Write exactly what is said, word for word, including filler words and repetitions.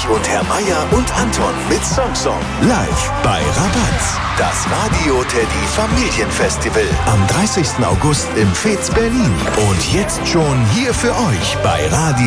und Herr Meier und Anton mit Song Song. Live bei Rabatz. Das Radio Teddy Familienfestival am dreißigsten August im Fez Berlin. Und jetzt schon hier für euch bei Radio